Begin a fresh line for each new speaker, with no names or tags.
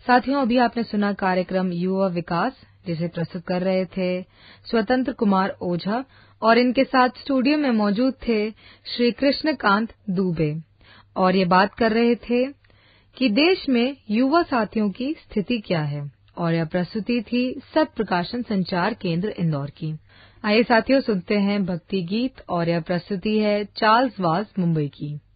साथियों, अभी आपने सुना कार्यक्रम युवा विकास, जिसे प्रस्तुत कर रहे थे स्वतंत्र कुमार ओझा और इनके साथ स्टूडियो में मौजूद थे श्री कृष्णकांत दुबे और ये बात कर रहे थे कि देश में युवा साथियों की स्थिति क्या है। और यह प्रस्तुति थी सत प्रकाशन संचार केंद्र इंदौर की। आइए साथियों, सुनते हैं भक्ति गीत और यह प्रस्तुति है चार्ल्स वाज मुंबई की।